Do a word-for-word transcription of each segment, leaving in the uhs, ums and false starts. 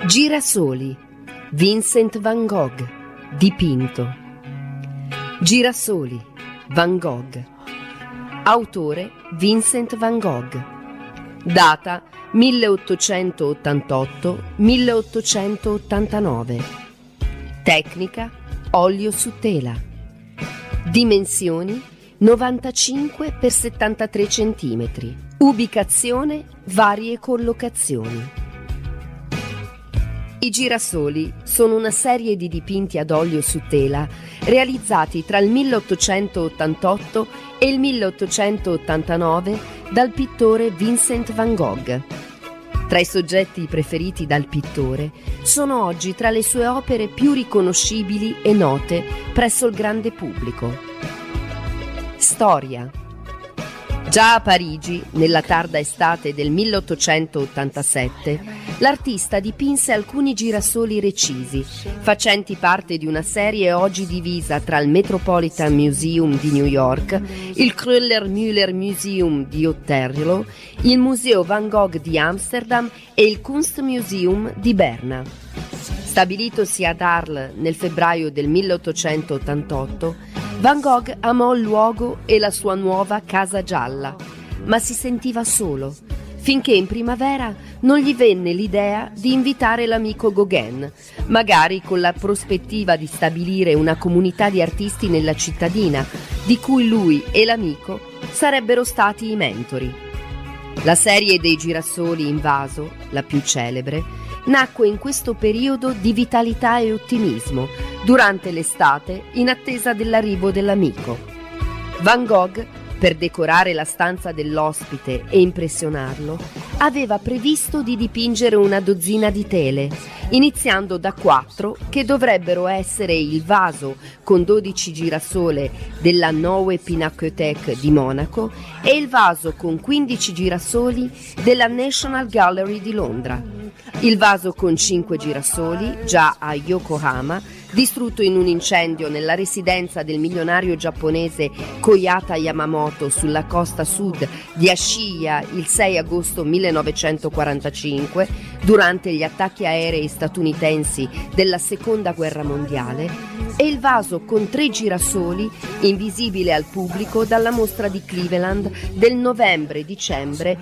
Girasoli, Vincent van Gogh, dipinto. Girasoli, Van Gogh. Autore Vincent van Gogh. Data milleottocentottantotto milleottocentottantanove. Tecnica olio su tela. Dimensioni novantacinque per settantatré centimetri. Ubicazione varie collocazioni. I girasoli sono una serie di dipinti ad olio su tela realizzati tra il milleottocentottantotto e il milleottocentottantanove dal pittore Vincent van Gogh. Tra i soggetti preferiti dal pittore sono oggi tra le sue opere più riconoscibili e note presso il grande pubblico. Storia. Già a Parigi, nella tarda estate del milleottocentottantasette, l'artista dipinse alcuni girasoli recisi, facenti parte di una serie oggi divisa tra il Metropolitan Museum di New York, il Kröller-Müller Museum di Otterlo, il Museo Van Gogh di Amsterdam e il Kunstmuseum di Berna. Stabilitosi ad Arles nel febbraio del milleottocentottantotto, Van Gogh amò il luogo e la sua nuova Casa Gialla, ma si sentiva solo, finché in primavera non gli venne l'idea di invitare l'amico Gauguin, magari con la prospettiva di stabilire una comunità di artisti nella cittadina, di cui lui e l'amico sarebbero stati i mentori. La serie dei girasoli in vaso, la più celebre, nacque in questo periodo di vitalità e ottimismo, durante l'estate in attesa dell'arrivo dell'amico. Van Gogh, per decorare la stanza dell'ospite e impressionarlo, aveva previsto di dipingere una dozzina di tele, iniziando da quattro che dovrebbero essere il vaso con dodici girasole della Neue Pinakothek di Monaco e il vaso con quindici girasoli della National Gallery di Londra. Il vaso con cinque girasoli, già a Yokohama, distrutto in un incendio nella residenza del milionario giapponese Koyata Yamamoto sulla costa sud di Ashiya il sei agosto millenovecentoquarantacinque, durante gli attacchi aerei statunitensi della Seconda Guerra Mondiale, e il vaso con tre girasoli, invisibile al pubblico dalla mostra di Cleveland del novembre-dicembre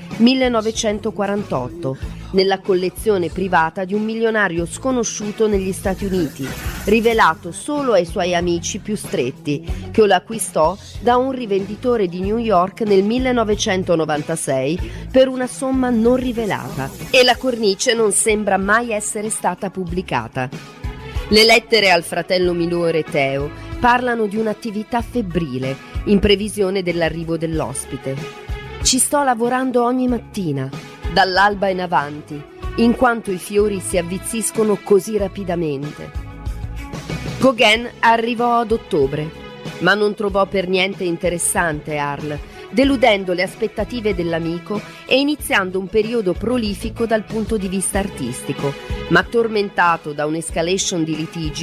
millenovecentoquarantotto, nella collezione privata di un milionario sconosciuto negli Stati Uniti, rivelato solo ai suoi amici più stretti, che lo acquistò da un rivenditore di New York nel millenovecentonovantasei per una somma non rivelata, e la cornice non sembra mai essere stata pubblicata. Le lettere al fratello minore Theo parlano di un'attività febbrile in previsione dell'arrivo dell'ospite. Ci sto lavorando ogni mattina, dall'alba in avanti, in quanto i fiori si avvizziscono così rapidamente. Gauguin arrivò ad ottobre, ma non trovò per niente interessante Arles, deludendo le aspettative dell'amico e iniziando un periodo prolifico dal punto di vista artistico, ma tormentato da un'escalation di litigi